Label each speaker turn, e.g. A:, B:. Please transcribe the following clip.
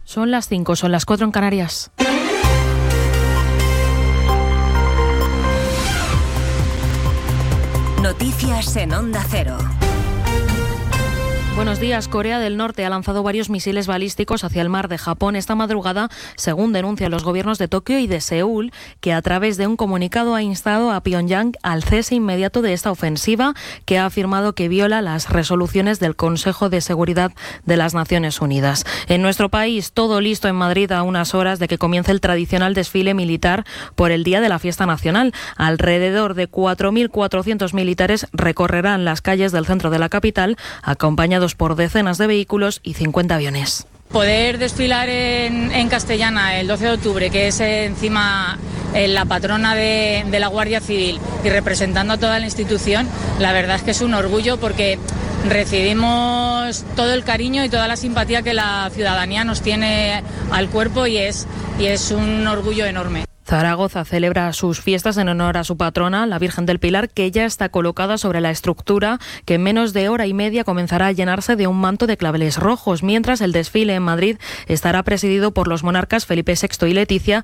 A: Son las 5, son las 4 en Canarias.
B: Noticias en Onda Cero.
A: Buenos días. Corea del Norte ha lanzado varios misiles balísticos hacia el mar de Japón esta madrugada, según denuncian los gobiernos de Tokio y de Seúl, que a través de un comunicado ha instado a Pyongyang al cese inmediato de esta ofensiva, que ha afirmado que viola las resoluciones del Consejo de Seguridad de las Naciones Unidas. En nuestro país, todo listo en Madrid a unas horas de que comience el tradicional desfile militar por el Día de la Fiesta Nacional. Alrededor de 4.400 militares recorrerán las calles del centro de la capital, acompañados por decenas de vehículos y 50 aviones.
C: Poder desfilar en Castellana el 12 de octubre, que es encima la patrona de la Guardia Civil, y representando a toda la institución, la verdad es que es un orgullo porque recibimos todo el cariño y toda la simpatía que la ciudadanía nos tiene al cuerpo y es un orgullo enorme.
A: Zaragoza celebra sus fiestas en honor a su patrona, la Virgen del Pilar, que ya está colocada sobre la estructura, que en menos de hora y media comenzará a llenarse de un manto de claveles rojos, mientras el desfile en Madrid estará presidido por los monarcas Felipe VI y Leticia,